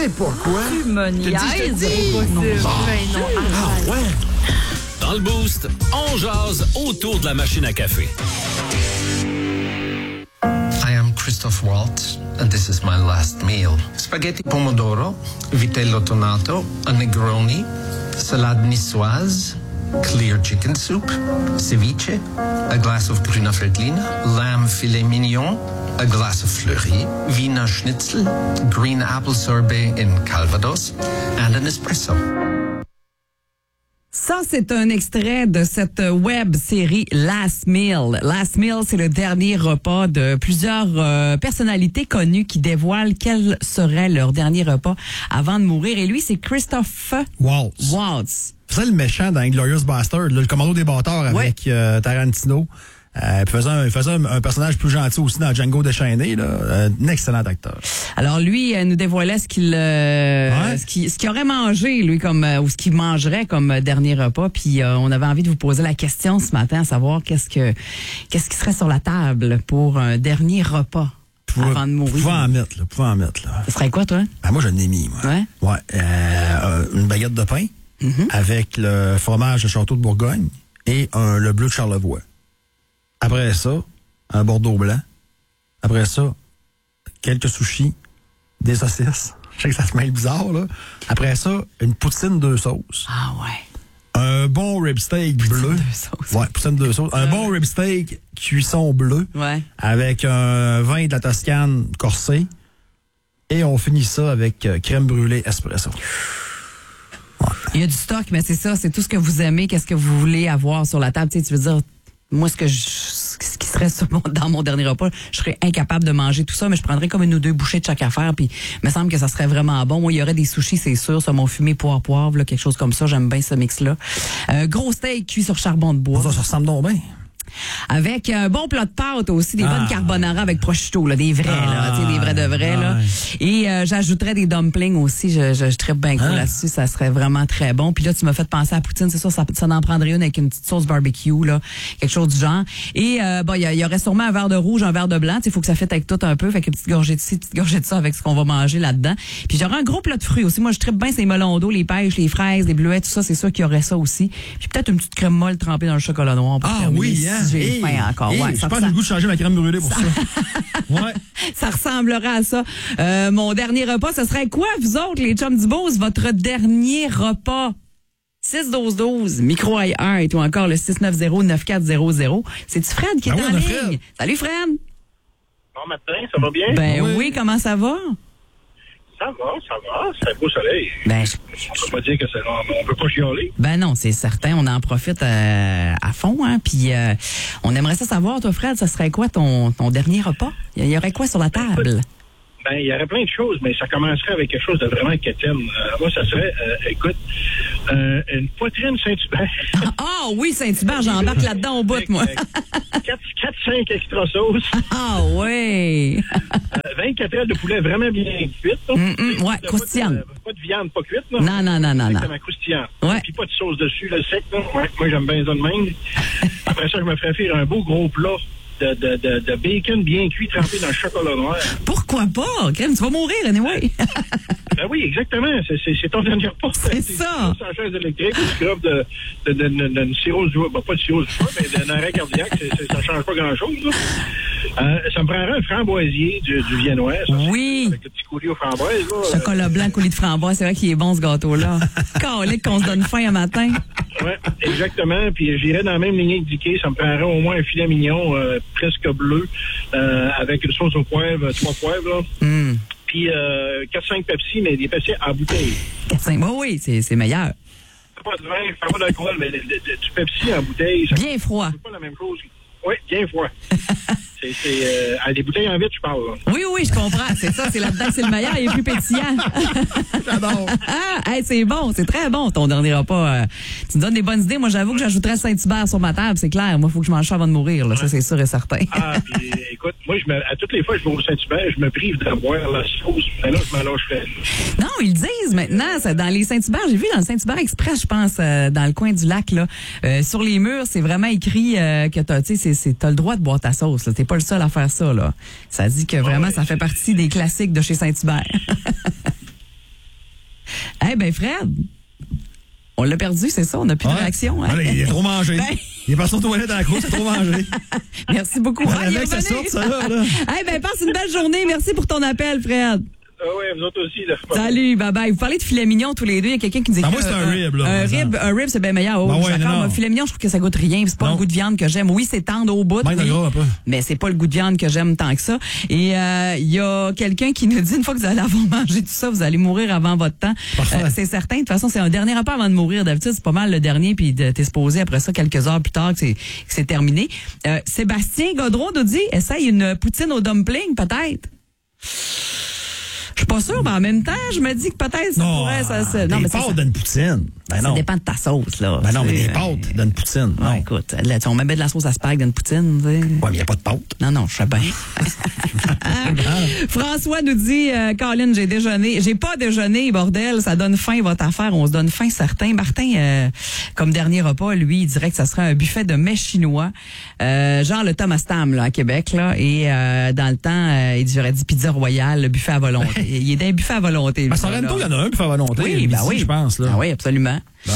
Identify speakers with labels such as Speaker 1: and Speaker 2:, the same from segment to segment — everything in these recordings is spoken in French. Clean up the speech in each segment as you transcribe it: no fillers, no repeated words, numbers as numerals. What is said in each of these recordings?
Speaker 1: sais pourquoi.
Speaker 2: Tu me niaises.
Speaker 1: Ah ouais.
Speaker 3: Dans le Boost, on jase autour de la machine à café.
Speaker 4: I am Christoph Waltz, and this is my last meal. Spaghetti pomodoro, vitello tonato, a Negroni, salade niçoise, clear chicken soup, ceviche, a glass of bruna frittolina, lamb filet mignon, a glass of fleury, Wiener Schnitzel, green apple sorbet in Calvados, and an espresso.
Speaker 2: Ça, c'est un extrait de cette web série Last Meal. Last Meal, c'est le dernier repas de plusieurs personnalités connues qui dévoilent quel serait leur dernier repas avant de mourir. Et lui, c'est Christoph Waltz.
Speaker 5: C'est le méchant dans Inglourious Basterds, le commando des bâtards avec Tarantino. Il faisait un personnage plus gentil aussi dans Django déchaîné, là. Un excellent acteur.
Speaker 2: Alors lui nous dévoilait ce qu'il aurait mangé lui comme ou ce qu'il mangerait comme dernier repas. Puis on avait envie de vous poser la question ce matin, à savoir qu'est-ce qui serait sur la table pour un dernier repas avant de mourir.
Speaker 5: Pouvez en mettre là.
Speaker 2: Ce serait quoi toi?
Speaker 5: Moi j'en ai mis moi. Ouais. Une baguette de pain avec le fromage de Château de Bourgogne et le bleu de Charlevoix. Après ça, un Bordeaux blanc. Après ça, quelques sushis, des saucisses. Je sais que ça se mêle bizarre, là. Après ça, une poutine 2 sauces.
Speaker 2: Ah ouais.
Speaker 5: Un bon rib steak bleu. Poutine 2 sauces. Un bon rib steak cuisson bleu.
Speaker 2: Ouais.
Speaker 5: Avec un vin de la Toscane corsé. Et on finit ça avec crème brûlée espresso. Ouais.
Speaker 2: Il y a du stock, mais c'est ça, c'est tout ce que vous aimez, qu'est-ce que vous voulez avoir sur la table. Tu sais, tu veux dire... Moi, ce qui serait dans mon dernier repas, je serais incapable de manger tout ça, mais je prendrais comme 1 ou 2 bouchées de chaque affaire, puis il me semble que ça serait vraiment bon. Moi, il y aurait des sushis, c'est sûr, saumon fumé, poivre, là, quelque chose comme ça. J'aime bien ce mix-là. Gros steak cuit sur charbon de bois.
Speaker 5: Ça ressemble donc bien.
Speaker 2: Avec un bon plat de pâtes aussi, des bonnes carbonara avec prosciutto, là, des vrais, là, tu sais, des vrais de vrais, là. Et j'ajouterais des dumplings aussi, je trippe bien cool là-dessus, ça serait vraiment très bon. Puis là, tu m'as fait penser à la poutine, c'est sûr, ça en prendrait une avec une petite sauce barbecue, là, quelque chose du genre. Et il y aurait sûrement un verre de rouge, un verre de blanc, il faut que ça fitte avec tout un peu, fait qu'une petite gorgée de ci, petite gorgée de ça avec ce qu'on va manger là-dedans. Puis j'aurais un gros plat de fruits aussi. Moi, je trippe bien ces melons d'eau, les pêches, les fraises, les bleuets, tout ça, c'est sûr qu'il y aurait ça aussi. Puis peut-être une petite crème molle trempée dans le chocolat noir pour terminer, si j'ai faim encore. Ouais,
Speaker 5: je pense que j'ai le goût de changer ma crème brûlée pour ça. Ouais.
Speaker 2: Ça ressemblera à ça. Mon dernier repas, ce serait quoi, vous autres, les chums du Beauce, votre dernier repas? 6-12-12, micro I1 et ou encore le 690-9400. C'est-tu Fred qui est en ligne?
Speaker 5: Fred.
Speaker 2: Salut, Fred.
Speaker 6: Bon matin, ça va bien?
Speaker 2: Ben oui, comment ça va?
Speaker 6: Ça va. C'est un beau soleil.
Speaker 2: Ben,
Speaker 6: On peut pas dire que on peut pas chialer.
Speaker 2: Ben non, c'est certain. On en profite à fond, hein. Puis on aimerait ça savoir, toi, Fred, ça serait quoi ton dernier repas? Il y aurait quoi sur la table?
Speaker 6: Ben, il y aurait plein de choses, mais ça commencerait avec quelque chose de vraiment quétaine. Moi, ça serait, une poitrine Saint-Hubert.
Speaker 2: Ah oui, Saint-Hubert, j'embarque là-dedans au bout, moi.
Speaker 6: 4-5 extra sauces.
Speaker 2: Ah oui.
Speaker 6: 24 ailes de poulet vraiment bien cuites.
Speaker 2: Ouais, croustillante.
Speaker 6: Pas de viande pas cuite. Là.
Speaker 2: Non.
Speaker 6: Exactement, croustillant.
Speaker 2: Ouais.
Speaker 6: Puis pas de sauce dessus, le sec. Là. Ouais, moi, j'aime bien ça de même. Après ça, je me ferais faire un beau gros plat de bacon bien cuit trempé dans le chocolat noir.
Speaker 2: Pourquoi pas? Crème, tu vas mourir, anyway.
Speaker 6: Ben oui, exactement. C'est ton dernier repas.
Speaker 2: C'est ça.
Speaker 6: Sans chaise électrique, tu crèves de cirrhose du foie. Ben, pas de cirrhose du foie, mais d'un arrêt cardiaque. Ça change pas grand-chose. Ça me prendrait un framboisier du viennois. Ça,
Speaker 2: oui.
Speaker 6: Avec le petit coulis aux framboises. Là,
Speaker 2: chocolat blanc, coulis de framboise. C'est vrai qu'il est bon, ce gâteau-là. Calique qu'on se donne faim un matin.
Speaker 6: Oui, exactement. Puis j'irais dans la même lignée indiquée. Ça me prendrait au moins un filet mignon presque bleu avec une sauce au poivre, 3 poivres. Là. Puis 4-5 Pepsi, mais des Pepsi en bouteille.
Speaker 2: 4-5, oui, c'est meilleur.
Speaker 6: Pas de vin, pas d'alcool, mais du Pepsi en bouteille.
Speaker 2: Bien froid.
Speaker 6: C'est pas la même chose. Oui, bien froid. C'est des bouteilles en vitre, je parle. Là.
Speaker 2: Oui, je comprends. C'est ça, c'est là-dedans que c'est le meilleur. Il est plus pétillant.
Speaker 5: J'adore.
Speaker 2: C'est bon, c'est très bon, ton dernier repas. Tu me donnes des bonnes idées. Moi, j'avoue que j'ajouterais Saint-Hubert sur ma table, c'est clair. Moi, il faut que je mange ça avant de mourir. Là. Ça, c'est sûr et certain.
Speaker 6: Puis écoute, moi, à toutes les fois que je vais au Saint-Hubert, je me prive de boire la sauce. Mais là, je m'en lâcherais.
Speaker 2: Non, ils le disent maintenant. Dans les Saint-Hubert, j'ai vu dans le Saint-Hubert Express, je pense, dans le coin du lac, là, sur les murs, c'est vraiment écrit que t'as le droit de boire ta sauce. Là. T'es pas le seul à faire ça. Là. Ça dit que vraiment, ça fait partie des classiques de chez Saint-Hubert. Eh ben Fred, on l'a perdu, c'est ça, on n'a plus de réaction. Hein?
Speaker 5: Allez, il a trop mangé.
Speaker 2: Ben...
Speaker 5: Il est passé aux toilettes à la course, il a trop mangé.
Speaker 2: Merci beaucoup.
Speaker 5: Avec ça sorte, ça là.
Speaker 2: Eh ben passe une belle journée. Merci pour ton appel, Fred.
Speaker 6: Ah oui, vous autres aussi. Là.
Speaker 2: Salut, bye-bye. Vous parlez de filet mignon tous les deux. Il y a quelqu'un qui dit
Speaker 5: moi, c'est un rib, là.
Speaker 2: Un rib, c'est bien meilleur. Oh,
Speaker 5: ouais,
Speaker 2: d'accord. Filet mignon, je trouve que ça goûte rien. C'est pas le goût de viande que j'aime. Oui, c'est tendre au bout. Oui,
Speaker 5: un peu.
Speaker 2: mais c'est pas le goût de viande que j'aime tant que ça. Et il y a quelqu'un qui nous dit, une fois que vous allez avoir mangé tout ça, vous allez mourir avant votre temps. C'est certain. De toute façon, c'est un dernier repas avant de mourir. D'habitude, c'est pas mal le dernier. Puis t'es supposé, après ça, quelques heures plus tard, que c'est terminé. Sébastien Godreau nous dit, essaye une poutine au dumpling, peut-être. Je suis pas sûre, mais en même temps, je me dis que peut-être ça pourrait...
Speaker 5: Non, mais pâtes d'une poutine. Ben
Speaker 2: ça dépend de ta sauce, là.
Speaker 5: Ben non, mais des pâtes d'une poutine.
Speaker 2: Non, écoute, là, on met de la sauce à spag d'une poutine, tu sais.
Speaker 5: Ouais, mais il n'y a pas de pâte.
Speaker 2: Non, je sais bien. François nous dit, Colin, j'ai pas déjeuné, bordel, ça donne faim, votre affaire, on se donne faim, certain. Martin, comme dernier repas, lui, il dirait que ça serait un buffet de mets chinois, genre le Thomas Tam, là, à Québec, là, et dans le temps, il j'aurais dit pizza royale, le buffet à volonté. Il est d'un buffet à volonté.
Speaker 5: À Sorrento, il y en a un buffet à volonté.
Speaker 2: Oui, oui.
Speaker 5: Je pense, là.
Speaker 2: Ah oui, absolument.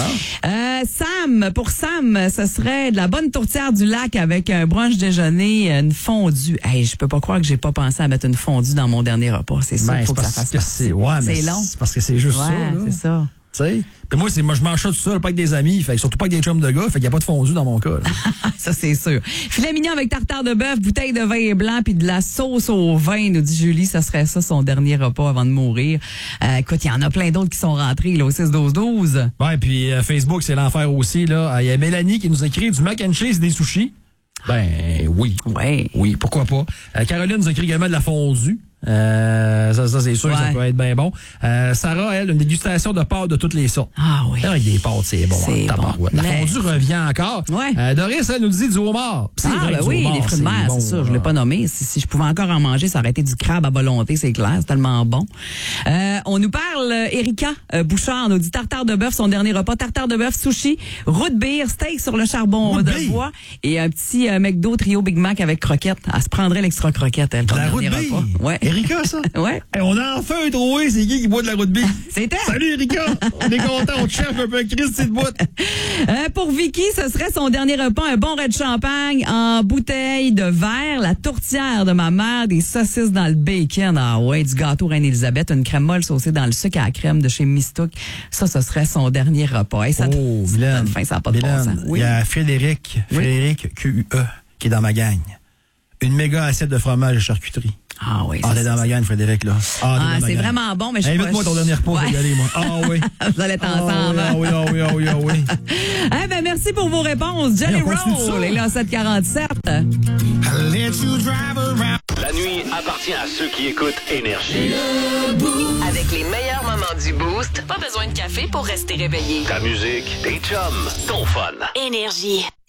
Speaker 2: Sam, pour Sam, ce serait de la bonne tourtière du lac avec un brunch déjeuner, une fondue. Hey, je peux pas croire que j'ai pas pensé à mettre une fondue dans mon dernier repas. C'est sûr qu'il faut que ça fasse partie.
Speaker 5: C'est long. C'est parce que c'est juste ça.
Speaker 2: C'est ça.
Speaker 5: Puis moi, je mange ça tout seul, pas avec des amis, fait surtout pas avec des chums de gars, fait qu'il n'y a pas de fondue dans mon cas.
Speaker 2: Ça, c'est sûr. Filet mignon avec tartare de bœuf, bouteille de vin blanc, puis de la sauce au vin, nous dit Julie, ça serait ça son dernier repas avant de mourir. Écoute, il y en a plein d'autres qui sont rentrés là, au 6-12-12.
Speaker 5: Ouais, puis Facebook, c'est l'enfer aussi. Là. Il y a Mélanie qui nous écrit du mac and cheese et des sushis. Ben oui.
Speaker 2: Ouais.
Speaker 5: Oui, pourquoi pas. Caroline nous écrit également de la fondue. Ça c'est sûr que ça peut être bien bon. Sarah, elle, une dégustation de pâtes de toutes les sortes.
Speaker 2: Ah oui.
Speaker 5: Avec des pâtes, c'est bon.
Speaker 2: C'est bon.
Speaker 5: La fondue revient encore.
Speaker 2: Ouais.
Speaker 5: Doris, elle nous dit du homard.
Speaker 2: Oui, les fruits de mer, c'est ça. Je l'ai pas nommé. Si je pouvais encore en manger, ça aurait été du crabe à volonté, c'est clair. C'est tellement bon. On nous parle, Erika Bouchard nous dit tartare de bœuf, son dernier repas. Tartare de bœuf, sushi, root beer, steak sur le charbon de bois et un petit McDo trio Big Mac avec croquette. Elle se prendrait l'extra croquette, elle.
Speaker 5: La root beer?
Speaker 2: Ouais.
Speaker 5: Erika, ça?
Speaker 2: Ouais.
Speaker 5: Hey, on a enfin trouvé, c'est qui boit de la root beer?
Speaker 2: C'était.
Speaker 5: Salut, Erika! On est content, on te cherche un peu Chris, c'est de bout.
Speaker 2: Pour Vicky, ce serait son dernier repas, un bon red champagne en bouteille de verre, la tourtière de ma mère, des saucisses dans le bacon, du gâteau Reine-Élisabeth, une crème molle saucée dans le sucre à la crème de chez Mistouk. Ça, ce serait son dernier repas. Hey, ça donne faim, ça n'a pas de bon sens.
Speaker 5: Il y a Frédéric QE, qui est dans ma gang. Une méga assiette de fromage et charcuterie.
Speaker 2: Ah oui.
Speaker 5: T'es dans ma gang, Frédéric, là.
Speaker 2: C'est vraiment bon, mais je sais pas.
Speaker 5: Invite-moi ton dernier repas, je vais y aller, moi. Ah oui.
Speaker 2: Vous allez être ensemble.
Speaker 5: Ah oui.
Speaker 2: Eh ben, merci pour vos réponses. Jelly Roll est là à 747.
Speaker 3: La nuit appartient à ceux qui écoutent Énergie.
Speaker 1: Avec les meilleurs moments du Boost, pas besoin de café pour rester réveillé.
Speaker 3: Ta musique, tes chums, ton fun.
Speaker 1: Énergie.